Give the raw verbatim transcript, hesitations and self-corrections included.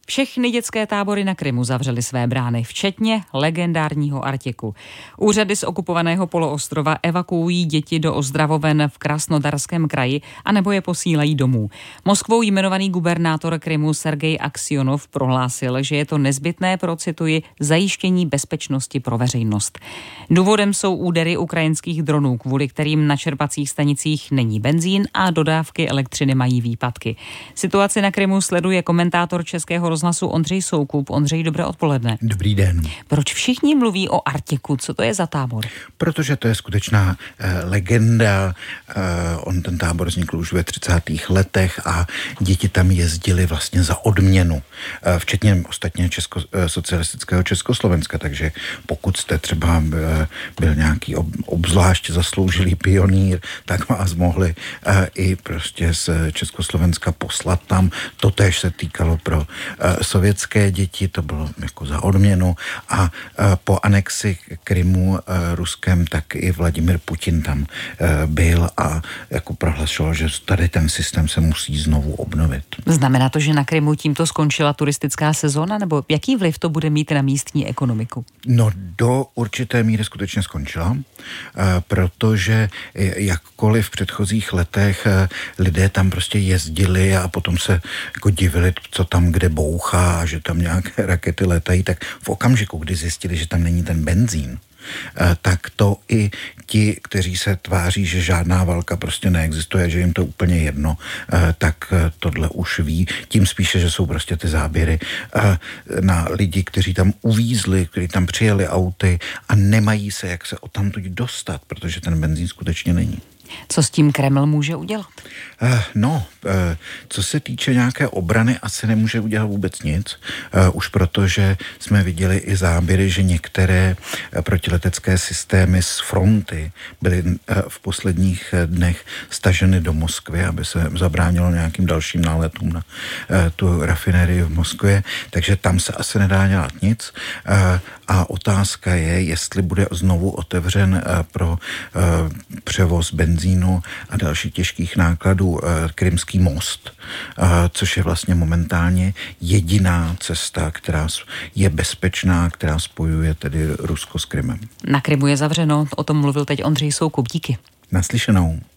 Všechny dětské tábory na Krymu zavřely své brány, včetně legendárního Artěku. Úřady z okupovaného poloostrova evakuují děti do ozdravoven v Krasnodarském kraji anebo je posílají domů. Moskvou jmenovaný gubernátor Krymu Sergej Aksionov prohlásil, že je to nezbytné pro, cituji, zajištění bezpečnosti pro veřejnost. Důvodem jsou údery ukrajinských dronů, kvůli kterým na čerpacích stanicích není benzín a dodávky elektřiny mají výpadky. Situaci na Krymu sleduje komentátor Českého rozhlasu Ondřej Soukup. Ondřej, dobré odpoledne. Dobrý den. Proč všichni mluví o Artěku? Co to je za tábor? Protože to je skutečná eh, legenda. Eh, on ten tábor vznikl už ve třicátých letech a děti tam jezdily vlastně za odměnu, eh, včetně ostatně Česko, eh, socialistického Československa, takže pokud jste třeba eh, byl nějaký ob, obzvlášť zasloužilý pionýr, tak vás mohli eh, i prostě z Československa poslat tam. Totéž se týkalo pro eh, sovětské děti, to bylo jako za odměnu a po anexi Krymu Ruskem, tak i Vladimír Putin tam byl a jako prohlašoval, že tady ten systém se musí znovu obnovit. Znamená to, že na Krymu tímto skončila turistická sezóna, nebo jaký vliv to bude mít na místní ekonomiku? No, do určité míry skutečně skončila, protože jakkoliv v předchozích letech lidé tam prostě jezdili a potom se jako divili, co tam kde bouchá, že tam nějaké rakety letají, tak v okamžiku, kdy zjistili, že tam není ten benzín, tak to i ti, kteří se tváří, že žádná válka prostě neexistuje, že jim to úplně jedno, tak tohle už ví. Tím spíše, že jsou prostě ty záběry na lidi, kteří tam uvízli, kteří tam přijeli auty a nemají se, jak se odtamtud dostat, protože ten benzín skutečně není. Co s tím Kreml může udělat? No, co se týče nějaké obrany, asi nemůže udělat vůbec nic. Už protože jsme viděli i záběry, že některé protiletecké systémy z fronty byly v posledních dnech staženy do Moskvy, aby se zabránilo nějakým dalším náletům na tu rafinérii v Moskvě. Takže tam se asi nedá dělat nic. A otázka je, jestli bude znovu otevřen pro převoz benzínu a dalších těžkých nákladů Krymský most, což je vlastně momentálně jediná cesta, která je bezpečná, která spojuje tedy Rusko s Krymem. Na Krymu je zavřeno, o tom mluvil teď Ondřej Soukup. Díky. Naslyšenou.